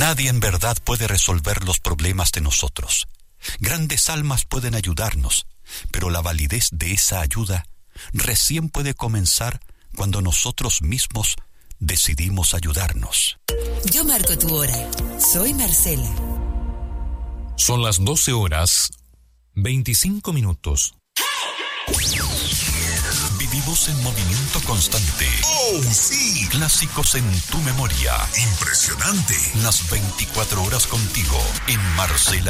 Nadie en verdad puede resolver los problemas de nosotros. Grandes almas pueden ayudarnos, pero la validez de esa ayuda recién puede comenzar cuando nosotros mismos decidimos ayudarnos. Yo marco tu hora. Soy Marcela. Son las 12 horas, 25 minutos. Vivimos en movimiento constante. ¡Oh, sí! Clásicos en tu memoria. Impresionante. Las 24 horas contigo en Marcela